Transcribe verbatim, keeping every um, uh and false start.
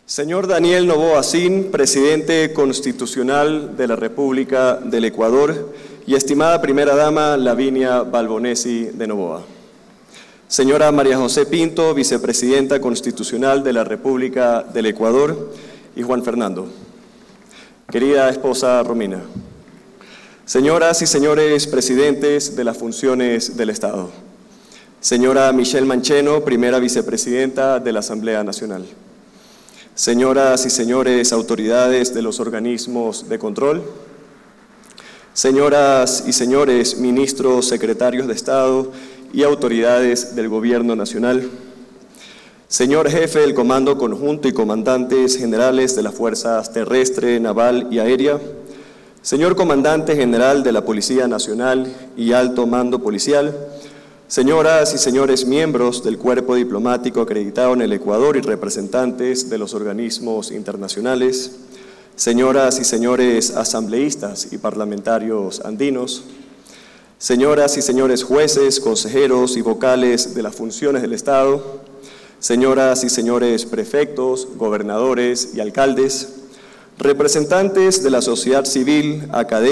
Señor Daniel Noboa Sin, presidente constitucional de la República del Ecuador, y estimada primera dama Lavinia Balbonesi de Noboa. Señora María José Pinto, vicepresidenta constitucional de la República del Ecuador, y Juan Fernando. Querida esposa Romina. Señoras y señores presidentes de las funciones del Estado. Señora Michelle Mancheno, primera vicepresidenta de la Asamblea Nacional. Señoras y señores autoridades de los organismos de control. Señoras y señores ministros, secretarios de Estado y autoridades del Gobierno Nacional. Señor jefe del Comando Conjunto y comandantes generales de las Fuerzas Terrestre, Naval y Aérea. Señor comandante general de la Policía Nacional y Alto Mando Policial. Señoras y señores miembros del cuerpo diplomático acreditado en el Ecuador y representantes de los organismos internacionales. Señoras y señores asambleístas y parlamentarios andinos. Señoras y señores jueces, consejeros y vocales de las funciones del Estado. Señoras y señores prefectos, gobernadores y alcaldes. Representantes de la sociedad civil, académicos,